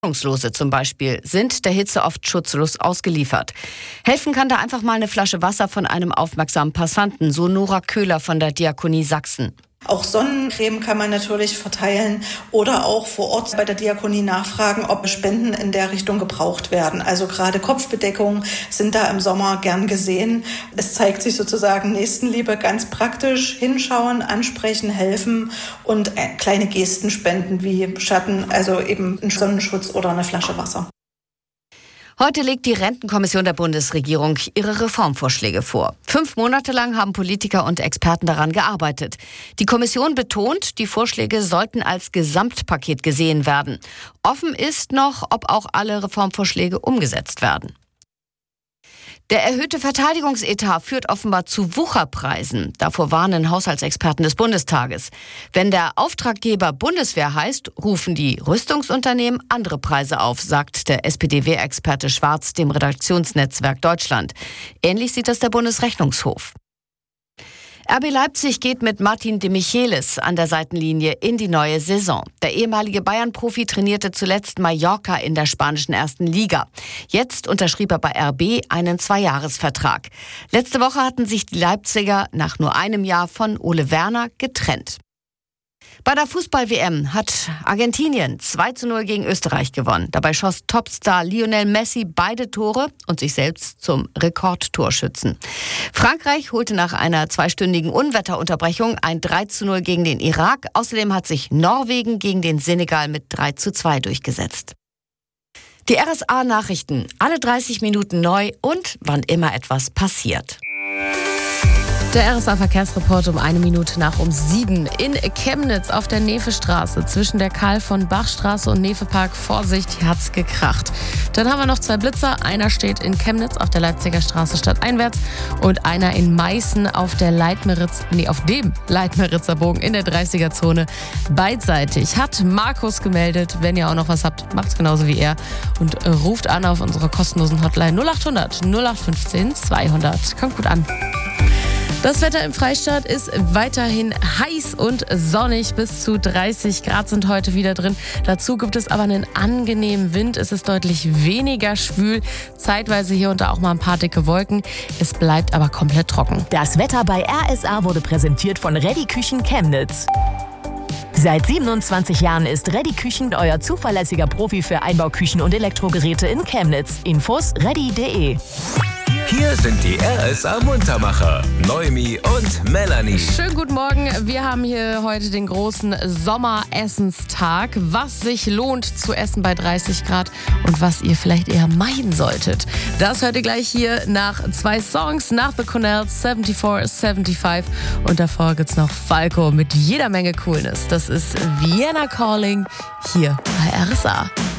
Wohnungslose zum Beispiel sind der Hitze oft schutzlos ausgeliefert. Helfen kann da einfach mal eine Flasche Wasser von einem aufmerksamen Passanten, so Nora Köhler von der Diakonie Sachsen. Auch Sonnencreme kann man natürlich verteilen oder auch vor Ort bei der Diakonie nachfragen, ob Spenden in der Richtung gebraucht werden. Also gerade Kopfbedeckungen sind da im Sommer gern gesehen. Es zeigt sich sozusagen Nächstenliebe ganz praktisch. Hinschauen, ansprechen, helfen und kleine Gesten spenden wie Schatten, also eben einen Sonnenschutz oder eine Flasche Wasser. Heute legt die Rentenkommission der Bundesregierung ihre Reformvorschläge vor. 5 Monate lang haben Politiker und Experten daran gearbeitet. Die Kommission betont, die Vorschläge sollten als Gesamtpaket gesehen werden. Offen ist noch, ob auch alle Reformvorschläge umgesetzt werden. Der erhöhte Verteidigungsetat führt offenbar zu Wucherpreisen. Davor warnen Haushaltsexperten des Bundestages. Wenn der Auftraggeber Bundeswehr heißt, rufen die Rüstungsunternehmen andere Preise auf, sagt der SPD-Wehrexperte Schwarz dem Redaktionsnetzwerk Deutschland. Ähnlich sieht das der Bundesrechnungshof. RB Leipzig geht mit Martin de Michelis an der Seitenlinie in die neue Saison. Der ehemalige Bayern-Profi trainierte zuletzt Mallorca in der spanischen 1. Liga. Jetzt unterschrieb er bei RB einen 2-Jahres-Vertrag. Letzte Woche hatten sich die Leipziger nach nur einem Jahr von Ole Werner getrennt. Bei der Fußball-WM hat Argentinien 2:0 gegen Österreich gewonnen. Dabei schoss Topstar Lionel Messi beide Tore und sich selbst zum Rekordtorschützen. Frankreich holte nach einer 2-stündigen Unwetterunterbrechung ein 3:0 gegen den Irak. Außerdem hat sich Norwegen gegen den Senegal mit 3:2 durchgesetzt. Die RSA-Nachrichten, alle 30 Minuten neu und wann immer etwas passiert. Der RSA-Verkehrsreport um 1 Minute nach um 7. In Chemnitz auf der Nefestraße zwischen der Karl-von-Bach-Straße und Nefepark. Vorsicht, hier hat's gekracht. Dann haben wir noch 2 Blitzer. Einer steht in Chemnitz auf der Leipziger Straße stadteinwärts und einer in Meißen auf dem Leitmeritzer Bogen in der 30er-Zone beidseitig. Hat Markus gemeldet. Wenn ihr auch noch was habt, macht's genauso wie er und ruft an auf unsere kostenlosen Hotline 0800 0815 200. Kommt gut an. Das Wetter im Freistaat ist weiterhin heiß und sonnig. Bis zu 30 Grad sind heute wieder drin. Dazu gibt es aber einen angenehmen Wind. Es ist deutlich weniger schwül. Zeitweise hier und da auch mal ein paar dicke Wolken. Es bleibt aber komplett trocken. Das Wetter bei RSA wurde präsentiert von Reddy Küchen Chemnitz. Seit 27 Jahren ist Reddy Küchen euer zuverlässiger Profi für Einbauküchen und Elektrogeräte in Chemnitz. Infos reddy.de. Hier sind die RSA-Muntermacher, Noemi und Melanie. Schönen guten Morgen. Wir haben hier heute den großen Sommeressenstag. Was sich lohnt zu essen bei 30 Grad und was ihr vielleicht eher meiden solltet. Das hört ihr gleich hier nach 2 Songs. Nach The Connells 74-75 und davor gibt's noch Falco mit jeder Menge Coolness. Das ist Vienna Calling hier bei RSA.